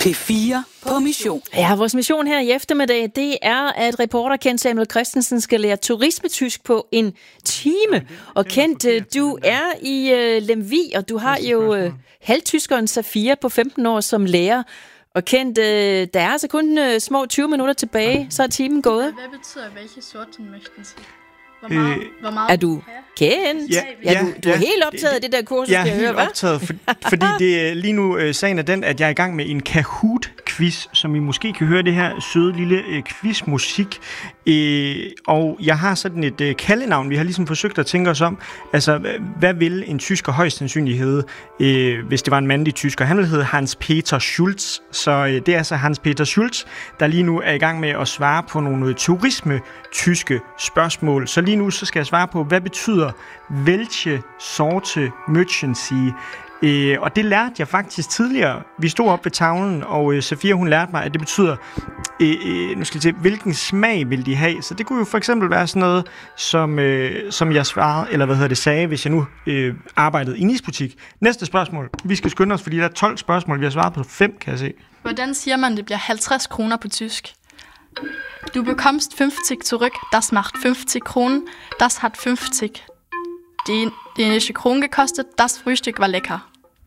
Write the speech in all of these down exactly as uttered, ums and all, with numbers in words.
P fire på mission. Ja, vores mission her i eftermiddag, det er, at reporter Kent Samuel Christensen skal lære turismetysk på en time. Og Kent, du er i uh, Lemvig, og du har jo uh, halvtyskeren Safia på femten år som lærer. Og Kent, uh, der er altså kun uh, små tyve minutter tilbage, så er timen gået. Hvad betyder, hvilke sorten möchten Sie? Hvor meget, øh, hvor meget er du Kent? Ja, ja, ja, du, du er ja, helt optaget af det der kursus, jeg skal jeg høre, hva? Jeg er helt optaget, for, fordi det lige nu øh, sagen er den, at jeg er i gang med en Kahoot-quiz, som I måske kan høre det her søde lille øh, quizmusik. Øh, og jeg har sådan et øh, kaldenavn, vi har ligesom forsøgt at tænke os om. Altså, hvad vil en tysker højst sandsynligt hedde, øh, hvis det var en mandlig tysker? Han vil hedde Hans-Peter Schulz. Så øh, det er altså Hans-Peter Schulz, der lige nu er i gang med at svare på nogle turisme-tyske spørgsmål. Så lige nu så skal jeg svare på, hvad betyder welche Sorte möchten Sie? Øh, og det lærte jeg faktisk tidligere. Vi stod op ved tavlen, og øh, Safia hun lærte mig, at det betyder, øh, øh, nu skal jeg se, hvilken smag vil de have? Så det kunne jo for eksempel være sådan noget, som, øh, som jeg svarede, eller hvad hedder det, sagde, hvis jeg nu øh, arbejdede i en isbutik. Næste spørgsmål. Vi skal skynde os, fordi der er tolv spørgsmål. Vi har svaret på fem, kan jeg se. Hvordan siger man, det bliver halvtreds kroner på tysk? Du bekommst fünfzig zurück, das macht fünfzig Kronen, das hat fünfzig die dänische Kronen gekostet, das Frühstück war lecker.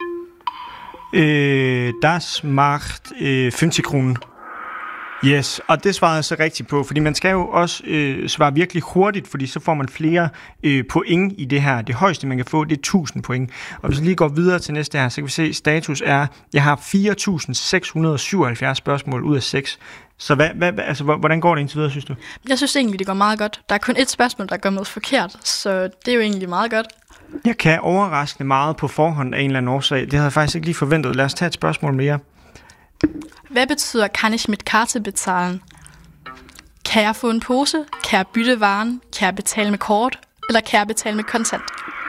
Øh, das macht øh, fünfzig Kronen. Yes, og det svarede jeg så rigtigt på, fordi man skal jo også øh, svare virkelig hurtigt, fordi så får man flere øh, point i det her. Det højeste, man kan få, det er tusind point. Og hvis vi lige går videre til næste her, så kan vi se, status er, jeg har fire tusind seks hundrede syvoghalvfjerds spørgsmål ud af seks. Så hvad, hvad, altså, hvordan går det indtil videre, synes du? Jeg synes egentlig, det går meget godt. Der er kun et spørgsmål, der går med forkert, så det er jo egentlig meget godt. Jeg kan overraskende meget på forhånd af en eller anden årsag. Det havde jeg faktisk ikke lige forventet. Lad os tage et spørgsmål mere. Hvad betyder, kan ich mit Karte bezahlen? Kan jeg få en pose? Kan jeg bytte varen? Kan jeg betale med kort? Eller kan jeg betale med kontant?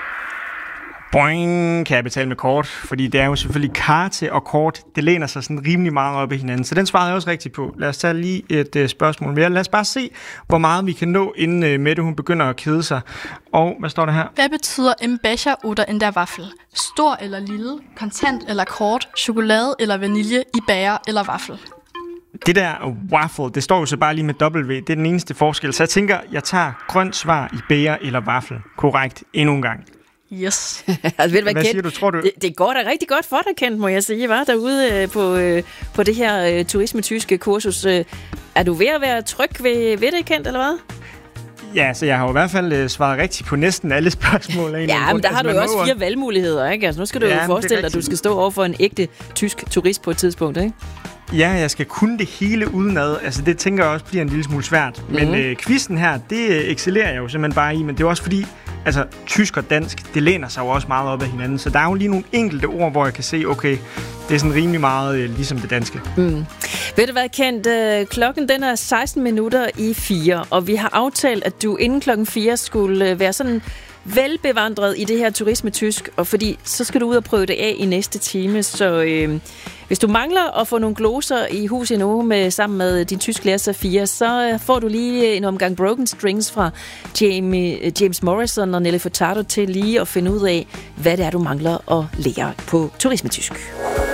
Boing, kan jeg betale med kort? Fordi det er jo selvfølgelig karte og kort. Det læner sig sådan rimelig meget op i hinanden. Så den svarede jeg også rigtigt på. Lad os tage lige et uh, spørgsmål mere. Lad os bare se, hvor meget vi kan nå, inden uh, Mette hun begynder at kede sig. Og hvad står der her? Hvad betyder en Becher oder in der Waffel? Stor eller lille? Kontant eller kort? Chokolade eller vanilje? I bager eller waffel? Det der waffle, det står jo så bare lige med W. Det er den eneste forskel. Så jeg tænker, jeg tager grønt svar i bager eller waffel. Korrekt. Endnu en gang. Yes. altså, ved hvad Kent, siger du, tror du? Det, det går da rigtig godt for dig, Kent, må jeg sige, var derude øh, på, øh, på det her øh, turisme-tyske kursus. Øh, er du ved at være tryg ved, ved det, Kent, eller hvad? Ja, så jeg har jo i hvert fald øh, svaret rigtigt på næsten alle spørgsmål. Ja, men der altså, har du jo også fire valgmuligheder, ikke? Altså, nu skal du ja, jo forestille dig, at du skal stå over for en ægte tysk turist på et tidspunkt, ikke? Ja, jeg skal kunne det hele udenad. Altså, det tænker jeg også bliver en lille smule svært. Men mm-hmm. øh, quizzen her, det excellerer jeg jo simpelthen bare i. Men det er også fordi, altså, tysk og dansk, det læner sig jo også meget op ad hinanden. Så der er jo lige nogle enkelte ord, hvor jeg kan se, okay, det er sådan rimelig meget øh, ligesom det danske. Mm. Ved du hvad, Kent? Øh, klokken den er seksten minutter i fire, og vi har aftalt, at du inden klokken fire skulle øh, være sådan velbevandret i det her turismetysk, og fordi så skal du ud og prøve det af i næste time. Så øh, hvis du mangler at få nogle gloser i hus endnu med, sammen med din tysklærer Safia, så får du lige en omgang Broken Strings fra Jamie, James Morrison og Nelly Furtado til lige at finde ud af, hvad det er, du mangler at lære på turismetysk.